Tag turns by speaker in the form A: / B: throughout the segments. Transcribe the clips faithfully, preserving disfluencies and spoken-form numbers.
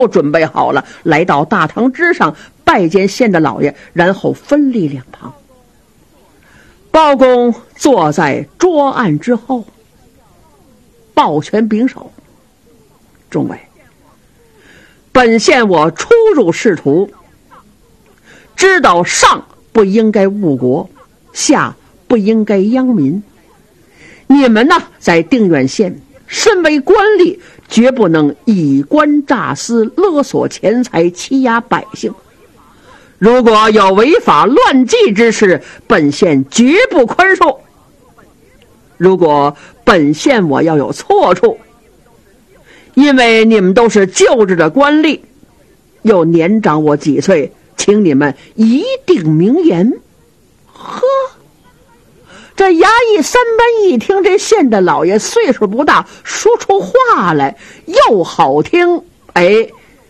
A: 准备好了，来到大堂之上拜见县的老爷，然后分立两旁。包公坐在桌案之后，抱拳秉手：“众位，本县我初入仕途，知道上不应该误国，下不应该殃民。你们呢，在定远县身为官吏，绝不能以官诈私，勒索钱财，欺压百姓。如果有违法乱纪之事，本县绝不宽恕。如果本县我要有错处，因为你们都是旧制的官吏，又年长我几岁，请你们一定明言。”呵，这衙役三班一听这县的老爷岁数不大，说出话来又好听，哎，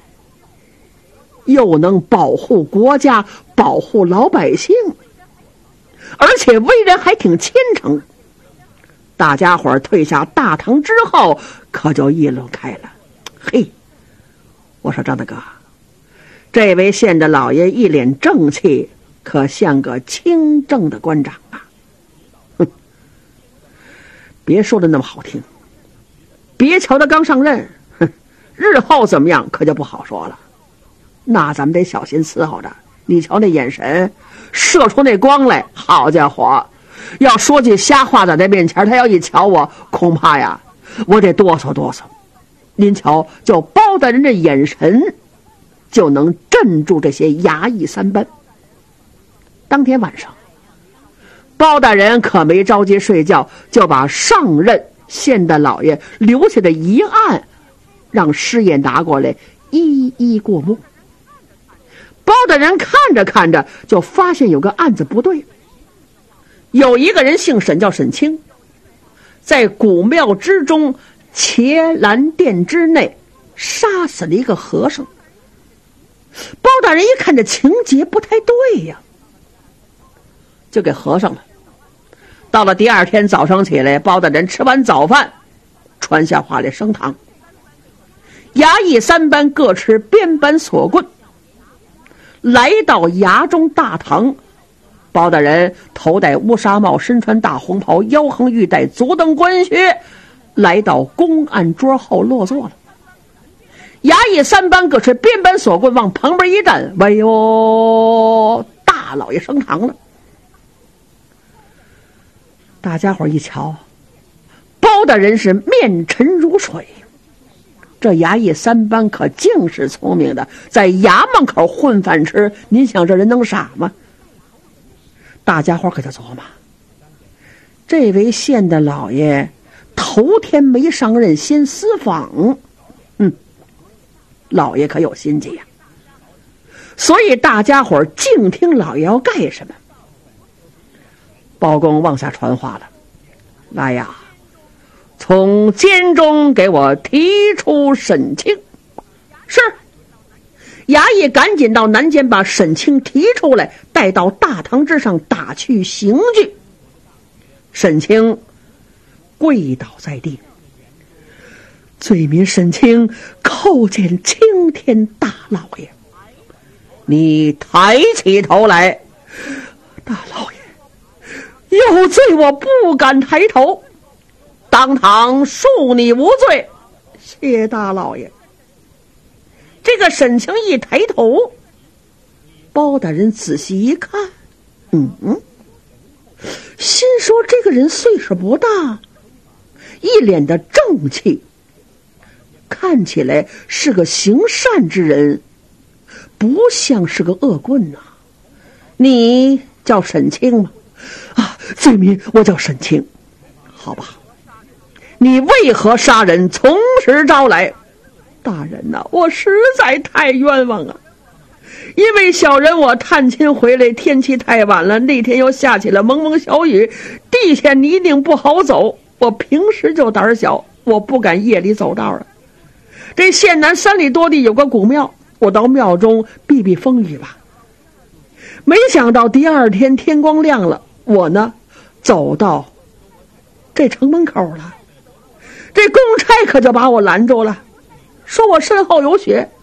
A: 又能保护国家，保护老百姓，而且为人还挺虔诚。大家伙儿退下大堂之后，可就议论开了。嘿，我说张大哥，这位县的老爷一脸正气，可像个清正的官长啊。哼，别说的那么好听，别瞧他刚上任，哼，日后怎么样可就不好说了。那咱们得小心伺候着。你瞧那眼神，射出那光来，好家伙！要说句瞎话，在他面前，他要一瞧我，恐怕呀，我得哆嗦哆嗦。您瞧，就包大人这眼神，就能镇住这些衙役三班。当天晚上，包大人可没着急睡觉，就把上任县的老爷留下的一案，让师爷拿过来一一过目。包大人看着看着，就发现有个案子不对。有一个人姓沈，叫沈清，在古庙之中伽蓝殿之内杀死了一个和尚。包大人一看这情节不太对呀，就给和尚了。到了第二天早上起来，包大人吃完早饭，传下话来升堂。衙役三班各持鞭板锁棍，来到衙中大堂。包大人头戴乌纱帽，身穿大红袍，腰横玉带，足蹬官靴，来到公案桌后落座了。衙役三班各持鞭板锁棍，往旁边一站，喂哟，大老爷升堂了。大家伙一瞧，包大人是面沉如水。这衙役三班可净是聪明的，在衙门口混饭吃，您想这人能傻吗？大家伙可就琢磨，这位县的老爷头天没上任，先私访，嗯，老爷可有心计呀。所以大家伙静听老爷要干什么。包公往下传话了：“来呀，从监中给我提出沈清。”是。衙役赶紧到南监把沈清提出来，带到大堂之上打去刑具。沈清跪倒在地，罪民沈清叩见青天大老爷。你抬起头来。大老爷，有罪我不敢抬头，当堂恕你无罪。谢大老爷。这个沈清一抬头，包大人仔细一看，嗯，心说这个人岁数不大，一脸的正气，看起来是个行善之人，不像是个恶棍呐、啊。你叫沈清吗？啊，罪民我叫沈清。好吧，你为何杀人？从实招来。大人呐、啊，我实在太冤枉了。因为小人我探亲回来，天气太晚了，那天又下起了蒙蒙小雨，地下泥泞不好走。我平时就胆小，我不敢夜里走道啊。这县南三里多地有个古庙，我到庙中避避风雨吧。没想到第二天天光亮了，我呢走到这城门口了，这公差可就把我拦住了，说我身后有血，